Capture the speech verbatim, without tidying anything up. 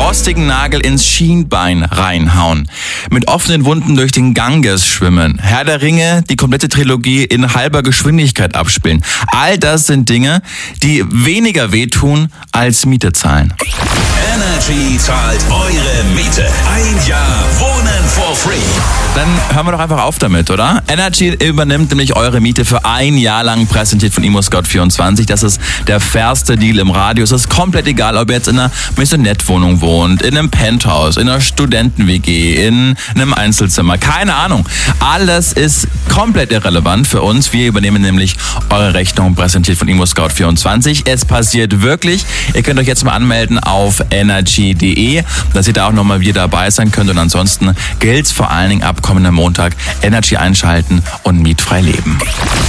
rostigen Nagel ins Schienbein reinhauen, mit offenen Wunden durch den Ganges schwimmen, Herr der Ringe, die komplette Trilogie in halber Geschwindigkeit abspielen. All das sind Dinge, die weniger wehtun als Miete zahlen. Energy zahlt eure Miete. Ein Jahr Wohnen for free. Dann hören wir doch einfach auf damit, oder? Energy übernimmt nämlich eure Miete für ein Jahr lang, präsentiert von ImmoScout vierundzwanzig. Das ist der fairste Deal im Radio. Es ist komplett egal, ob ihr jetzt in einer Maisonette-Wohnung wohnt, in einem Penthouse, in einer Studenten-W G, in einem Einzelzimmer. Keine Ahnung. Alles ist komplett irrelevant für uns. Wir übernehmen nämlich eure Rechnung, präsentiert von ImmoScout vierundzwanzig. Es passiert wirklich. Ihr könnt euch jetzt mal anmelden auf energy punkt de, dass ihr da auch nochmal wieder dabei sein könnt. Und ansonsten gilt es vor allen Dingen ab kommenden Montag: Energy einschalten und mietfrei leben.